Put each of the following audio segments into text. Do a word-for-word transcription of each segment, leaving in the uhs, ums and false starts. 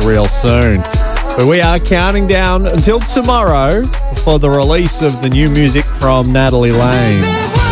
real soon. But we are counting down until tomorrow for the release of the new music from Natalie Lane.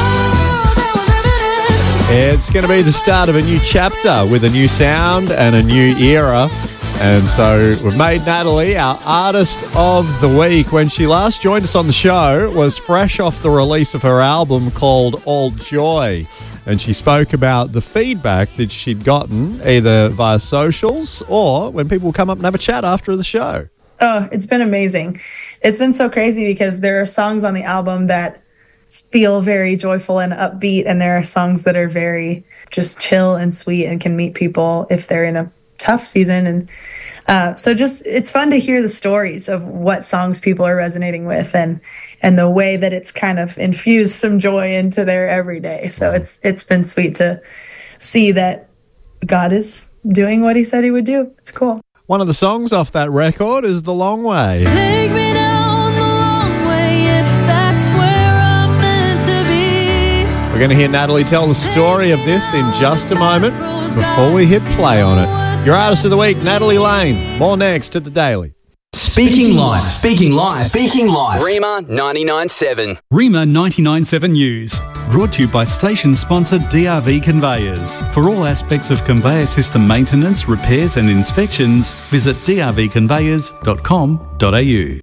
It's going to be the start of a new chapter with a new sound and a new era. And so we've made Natalie our Artist of the Week. When she last joined us on the show, was fresh off the release of her album called All Joy. And she spoke about the feedback that she'd gotten either via socials or when people come up and have a chat after the show. Oh, it's been amazing. It's been so crazy because there are songs on the album that feel very joyful and upbeat, and there are songs that are very just chill and sweet and can meet people if they're in a tough season. And uh, so just it's fun to hear the stories of what songs people are resonating with and and the way that it's kind of infused some joy into their everyday. So it's it's been sweet to see that God is doing what he said he would do. It's cool. One of the songs off that record is The Long Way. Take me down the long way if that's where I'm meant to be. We're going to hear Natalie tell the story of this in just a moment before we hit play on it. Your Artist of the Week, Natalie Lane. More next at The Daily. Speaking live, speaking live, speaking live. Rima ninety-nine point seven. Rima ninety-nine point seven News. Brought to you by station sponsor D R V Conveyors. For all aspects of conveyor system maintenance, repairs and inspections, visit d r v conveyors dot com dot a u.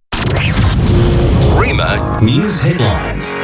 Rima News Headlines.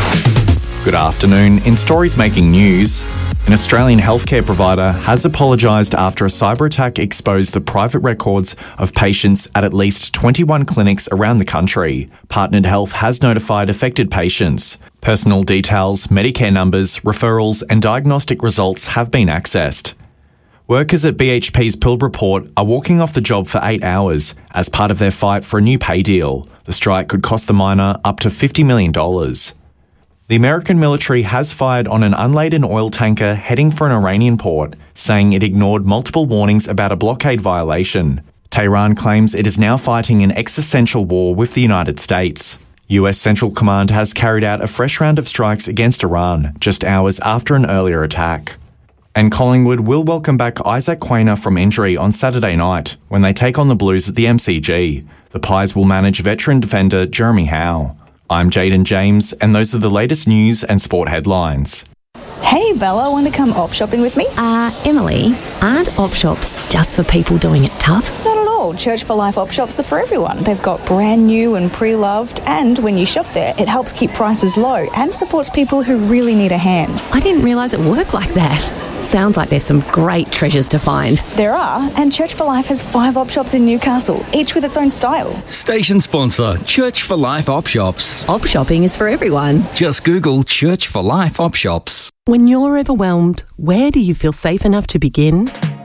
Good afternoon. In stories making news, an Australian healthcare provider has apologised after a cyber attack exposed the private records of patients at at least twenty-one clinics around the country. Partnered Health has notified affected patients. Personal details, Medicare numbers, referrals and diagnostic results have been accessed. Workers at B H P's Pilbara Port are walking off the job for eight hours as part of their fight for a new pay deal. The strike could cost the miner up to fifty million dollars. The American military has fired on an unladen oil tanker heading for an Iranian port, saying it ignored multiple warnings about a blockade violation. Tehran claims it is now fighting an existential war with the United States. U S Central Command has carried out a fresh round of strikes against Iran, just hours after an earlier attack. And Collingwood will welcome back Isaac Quainer from injury on Saturday night when they take on the Blues at the M C G. The Pies will manage veteran defender Jeremy Howe. I'm Jaden James, and those are the latest news and sport headlines. Hey Bella, want to come op shopping with me? Uh, Emily, aren't op shops just for people doing it tough? Not at all. Church for Life op shops are for everyone. They've got brand new and pre-loved, and when you shop there, it helps keep prices low and supports people who really need a hand. I didn't realise it worked like that. Sounds like there's some great treasures to find. There are, and Church for Life has five op shops in Newcastle, each with its own style. Station sponsor, Church for Life op shops. Op shopping is for everyone. Just Google Church for Life op shops. When you're overwhelmed, where do you feel safe enough to begin?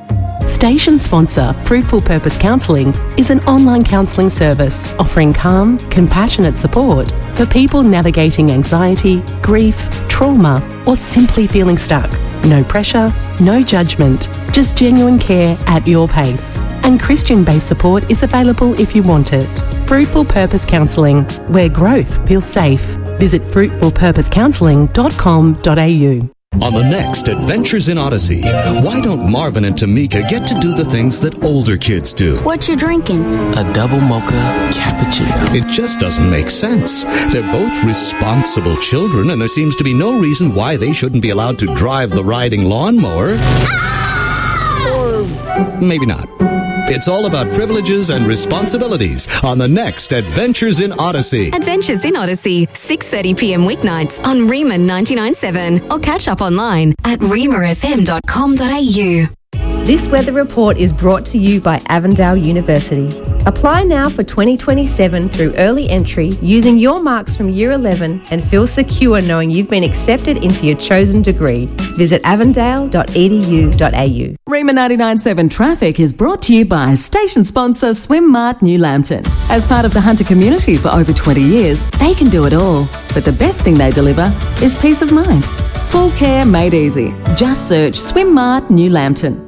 Station sponsor, Fruitful Purpose Counselling, is an online counselling service offering calm, compassionate support for people navigating anxiety, grief, trauma, or simply feeling stuck. No pressure, no judgment, just genuine care at your pace. And Christian-based support is available if you want it. Fruitful Purpose Counselling, where growth feels safe. Visit fruitful purpose counselling dot com dot a u. On the next Adventures in Odyssey, why don't Marvin and Tamika get to do the things that older kids do? What you drinking? A double mocha cappuccino. It just doesn't make sense. They're both responsible children, and there seems to be no reason why they shouldn't be allowed to drive the riding lawnmower. Or maybe not. It's all about privileges and responsibilities on the next Adventures in Odyssey. Adventures in Odyssey, six thirty p.m. weeknights on Rima ninety-nine point seven or catch up online at rima f m dot com dot a u. This weather report is brought to you by Avondale University. Apply now for twenty twenty-seven through early entry using your marks from Year eleven and feel secure knowing you've been accepted into your chosen degree. Visit avondale dot e d u dot a u. Rima ninety-nine point seven Traffic is brought to you by station sponsor Swim Mart New Lambton. As part of the Hunter community for over twenty years, they can do it all. But the best thing they deliver is peace of mind. Full care made easy. Just search Swim Mart New Lambton.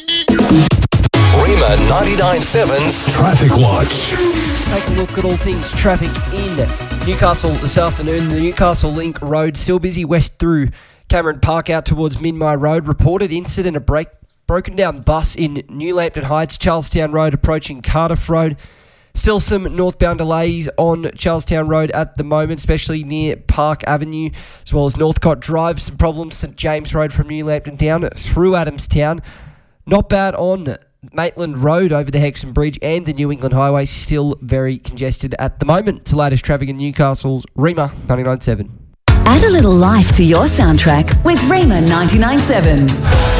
Rima ninety-nine point seven's Traffic Watch. Take a look at all things traffic in Newcastle this afternoon. The Newcastle Link Road still busy west through Cameron Park out towards Minmay Road. Reported incident, a brake broken down bus in New Lambton Heights, Charlestown Road approaching Cardiff Road. Still some northbound delays on Charlestown Road at the moment, especially near Park Avenue, as well as Northcote Drive. Some problems, St James Road from New Lambton down through Adamstown. Not bad on Maitland Road over the Hexham Bridge, and the New England Highway still very congested at the moment. To latest traffic in Newcastle's Rima ninety-nine point seven. Add a little life to your soundtrack with Rima ninety-nine point seven.